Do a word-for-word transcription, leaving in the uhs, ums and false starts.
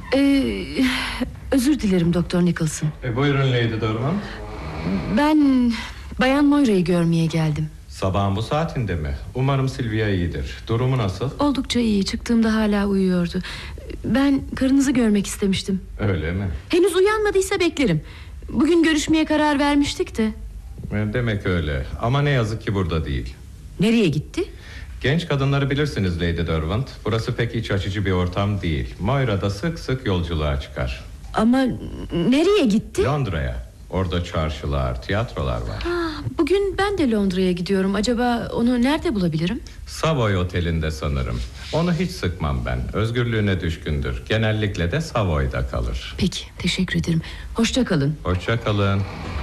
Ee, özür dilerim Doktor Nicholson. E, buyurun Lady Derwent. Ben Bayan Moira'yı görmeye geldim. Sabahın bu saatinde mi? Umarım Sylvia iyidir. Durumu nasıl? Oldukça iyi. Çıktığımda hala uyuyordu. Ben karınızı görmek istemiştim. Öyle mi? Henüz uyanmadıysa beklerim. Bugün görüşmeye karar vermiştik de. E, demek öyle. Ama ne yazık ki burada değil. Nereye gitti? Genç kadınları bilirsiniz Lady Derwent. Burası pek iç açıcı bir ortam değil. Moira da sık sık yolculuğa çıkar. Ama nereye gitti? Londra'ya. Orada çarşılar, tiyatrolar var. Ha, bugün ben de Londra'ya gidiyorum. Acaba onu nerede bulabilirim? Savoy Oteli'nde sanırım. Onu hiç sıkmam ben. Özgürlüğüne düşkündür. Genellikle de Savoy'da kalır. Peki, teşekkür ederim. Hoşça kalın. Hoşça kalın.